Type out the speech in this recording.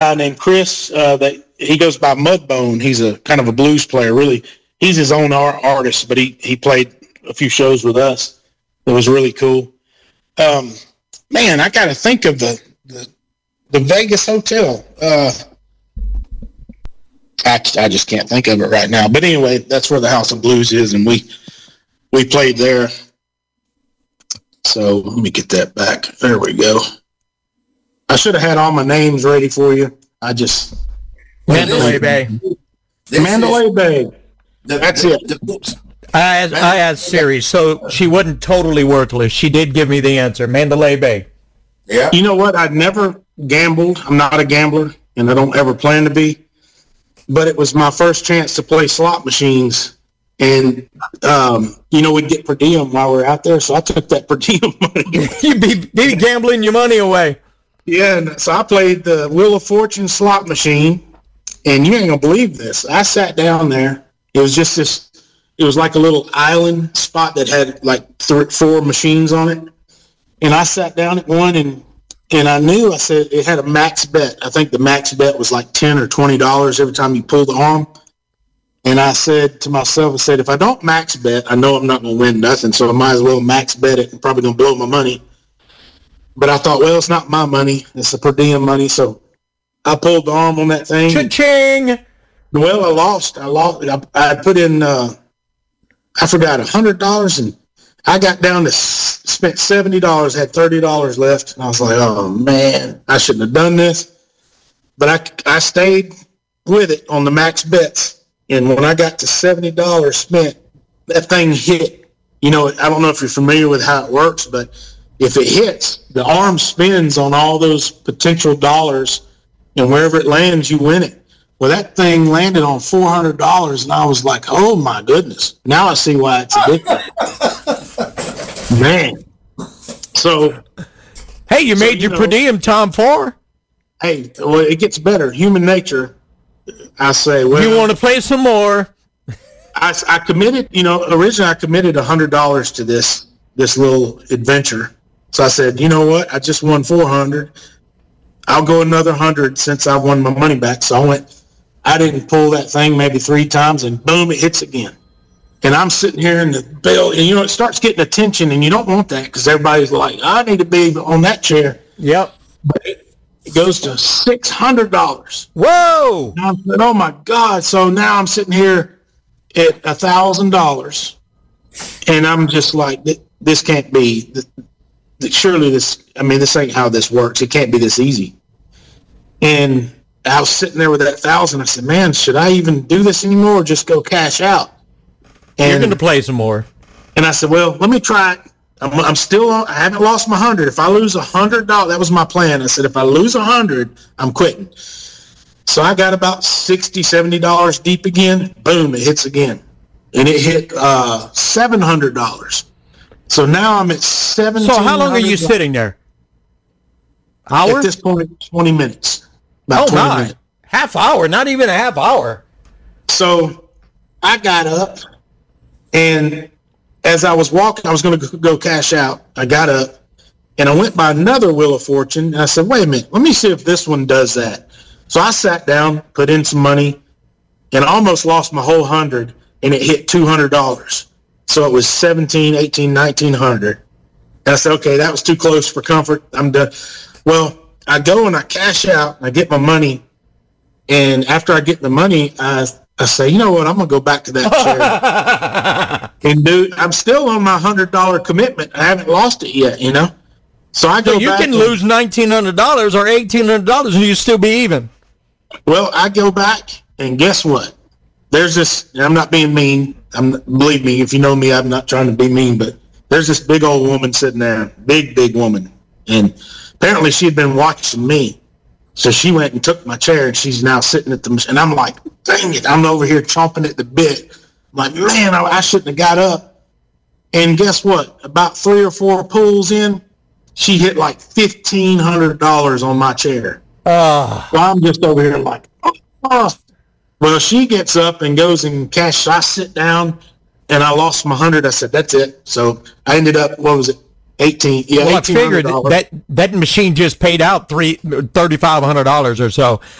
guy named Chris that he goes by Mudbone. He's a kind of a blues player. Really, he's his own artist, but he played a few shows with us. It was really cool. Man, I got to think of the Vegas hotel. I just can't think of it right now. But anyway, that's where the House of Blues is, and we played there. So let me get that back. There we go. I should have had all my names ready for you. Mandalay Bay. Mandalay Bay. That's it. I asked Siri, so she wasn't totally worthless. She did give me the answer. Mandalay Bay. Yeah. You know what? I'd never gambled. I'm not a gambler, and I don't ever plan to be. But it was my first chance to play slot machines. And, we'd get per diem while we were out there, so I took that per diem money. You'd be gambling your money away. Yeah, and so I played the Wheel of Fortune slot machine, and you ain't going to believe this. I sat down there. It was just it was like a little island spot that had like 4 machines on it. And I sat down at one, and I said it had a max bet. I think the max bet was like $10 or $20 every time you pull the arm. And I said to myself, if I don't max bet, I know I'm not going to win nothing, so I might as well max bet it. I'm probably going to blow my money. But I thought, well, it's not my money. It's the per diem money. So I pulled the arm on that thing. Cha-ching! Well, I lost. I put in, I forgot, $100, and I got down to spent $70, had $30 left. And I was like, oh, man, I shouldn't have done this. But I stayed with it on the max bets. And when I got to $70 spent, that thing hit. I don't know if you're familiar with how it works, but if it hits, the arm spins on all those potential dollars, and wherever it lands, you win it. Well, that thing landed on $400, and I was like, oh, my goodness. Now I see why it's addictive. Man. So. Hey, you made your per diem time for? Hey, well, it gets better. Human nature. I say, well, you want to play some more? I committed, originally I committed $100 to this little adventure. So I said, you know what? I just won $400. I'll go another 100 since I won my money back. So I didn't pull that thing maybe 3 times, and boom, it hits again. And I'm sitting here in the bell, and it starts getting attention, and you don't want that because everybody's like, I need to be on that chair. Yep. But it goes to $600. Whoa! And I said, oh my God. So now I'm sitting here at $1,000, and I'm just like, this can't be, surely this ain't how this works. It can't be this easy. And I was sitting there with that 1,000. I said, man, should I even do this anymore or just go cash out? And, you're going to play some more. And I said, well, let me try it. I'm still on. I haven't lost my 100. If I lose $100, that was my plan. I said, if I lose 100, I'm quitting. So I got about $60, $70 deep again. Boom, it hits again. And it hit $700. So now I'm at $1,700. So how long are you sitting there? Hour? At this point, 20 minutes. About 20 minutes. Half hour, not even a half hour. So I got up, and as I was walking, I was going to go cash out. I got up, and I went by another Wheel of Fortune, and I said, wait a minute, let me see if this one does that. So I sat down, put in some money, and I almost lost my whole 100, and it hit $200. So it was $1,700, $1,800, $1,900. And I said, okay, that was too close for comfort. I'm done. Well, I go and I cash out, and I get my money, and after I get the money, I say, you know what, I'm going to go back to that chair. And dude, I'm still on my $100 commitment. I haven't lost it yet, So I go back. You can lose $1,900 or $1,800 and you still be even. Well, I go back, and guess what? There's this, and I'm not being mean. Believe me, if you know me, I'm not trying to be mean, but there's this big old woman sitting there, big woman. And apparently she had been watching me. So she went and took my chair, and she's now sitting at the machine. And I'm like, dang it, I'm over here chomping at the bit. I'm like, man, I shouldn't have got up. And guess what? About 3 or 4 pulls in, she hit like $1,500 on my chair. So I'm just over here like, oh. Well, she gets up and goes and cashes. I sit down, and I lost my 100. I said, that's it. So I ended up, what was it? 18. Yeah, well, I figured that machine just paid out $3,500 or so.